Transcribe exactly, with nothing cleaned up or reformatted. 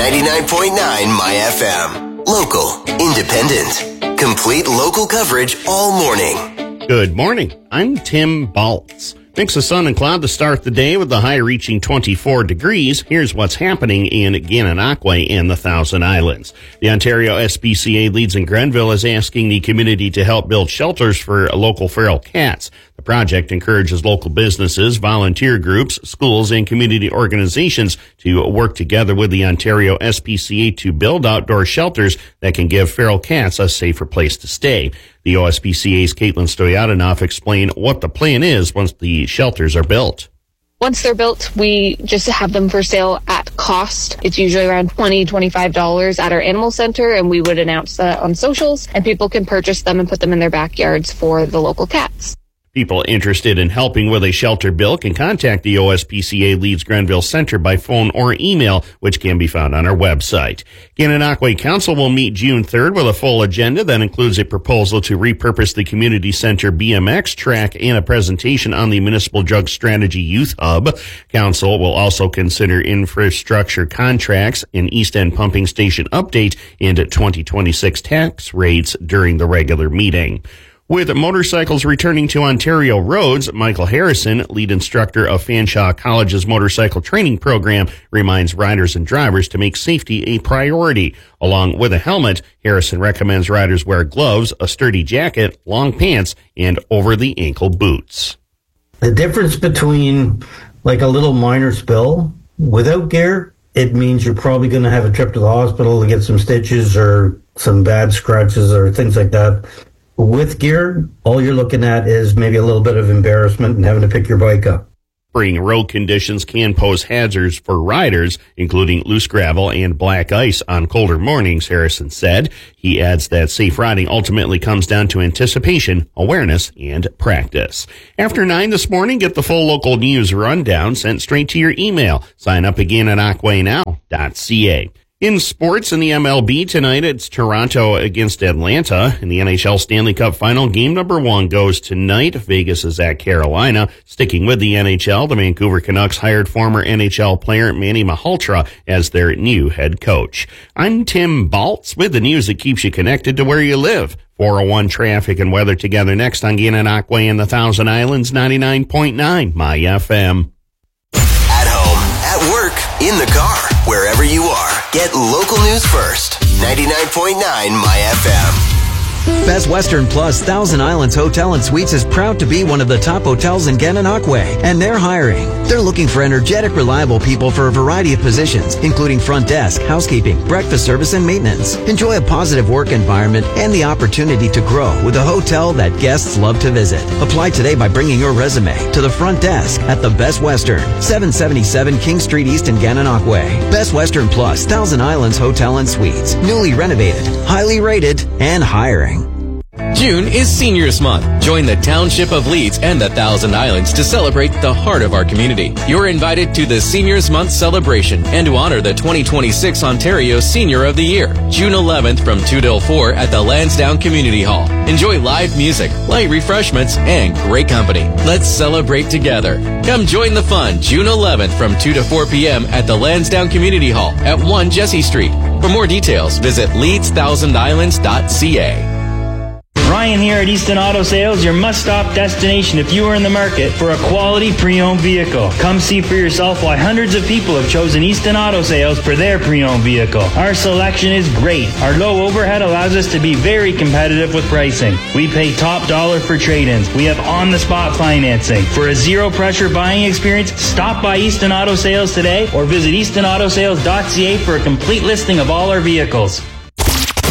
ninety-nine point nine My F M. Local, independent, complete local coverage all morning. Good morning. I'm Tim Baltz. Mix of sun and cloud to start the day with the high reaching twenty-four degrees. Here's what's happening in Gananoque and the Thousand Islands. The Ontario S P C A Leeds in Grenville is asking the community to help build shelters for local feral cats. The project encourages local businesses, volunteer groups, schools, and community organizations to work together with the Ontario S P C A to build outdoor shelters that can give feral cats a safer place to stay. The O S P C A's Caitlin Stoyanov explained what the plan is once the shelters are built. Once they're built, we just have them for sale at cost. It's usually around twenty dollars, twenty-five dollars at our animal center, and we would announce that on socials, and people can purchase them and put them in their backyards for the local cats. People interested in helping with a shelter bill can contact the O S P C A Leeds Grenville Center by phone or email, which can be found on our website. Gananoque Council will meet June third with a full agenda that includes a proposal to repurpose the community center B M X track and a presentation on the Municipal Drug Strategy Youth Hub. Council will also consider infrastructure contracts, an East End pumping station update, and twenty twenty-six tax rates during the regular meeting. With motorcycles returning to Ontario roads, Michael Harrison, lead instructor of Fanshawe College's motorcycle training program, reminds riders and drivers to make safety a priority. Along with a helmet, Harrison recommends riders wear gloves, a sturdy jacket, long pants, and over-the-ankle boots. The difference between like a little minor spill without gear, it means you're probably going to have a trip to the hospital to get some stitches or some bad scratches or things like that. With gear, all you're looking at is maybe a little bit of embarrassment and having to pick your bike up. Spring road conditions can pose hazards for riders, including loose gravel and black ice on colder mornings, Harrison said. He adds that safe riding ultimately comes down to anticipation, awareness, and practice. After nine this morning, get the full local news rundown sent straight to your email. Sign up again at aquay now dot c a. In sports, in the M L B tonight, it's Toronto against Atlanta. In the N H L Stanley Cup Final, game number one goes tonight. Vegas is at Carolina. Sticking with the N H L, the Vancouver Canucks hired former N H L player Manny Malhotra as their new head coach. I'm Tim Baltz with the news that keeps you connected to where you live. four oh one traffic and weather together next on Gananoque and the Thousand Islands, ninety-nine point nine My F M. At home, at work, in the car, wherever you are. Get local news first. ninety-nine point nine My F M. Best Western Plus Thousand Islands Hotel and Suites is proud to be one of the top hotels in Gananoque, and they're hiring. They're looking for energetic, reliable people for a variety of positions, including front desk, housekeeping, breakfast service, and maintenance. Enjoy a positive work environment and the opportunity to grow with a hotel that guests love to visit. Apply today by bringing your resume to the front desk at the Best Western, seven seventy-seven King Street East in Gananoque. Best Western Plus Thousand Islands Hotel and Suites. Newly renovated, highly rated, and hiring. June is Seniors Month. Join the Township of Leeds and the Thousand Islands to celebrate the heart of our community. You're invited to the Seniors Month celebration and to honor the twenty twenty-six Ontario Senior of the Year, June eleventh from two till four at the Lansdowne Community Hall. Enjoy live music, light refreshments, and great company. Let's celebrate together. Come join the fun June eleventh from two to four p.m. at the Lansdowne Community Hall at one Jesse Street. For more details, visit leeds thousand islands dot c a. Ryan here at Easton Auto Sales, your must-stop destination if you are in the market for a quality pre-owned vehicle. Come see for yourself why hundreds of people have chosen Easton Auto Sales for their pre-owned vehicle. Our selection is great. Our low overhead allows us to be very competitive with pricing. We pay top dollar for trade-ins. We have on-the-spot financing. For a zero-pressure buying experience, stop by Easton Auto Sales today or visit easton auto sales dot c a for a complete listing of all our vehicles.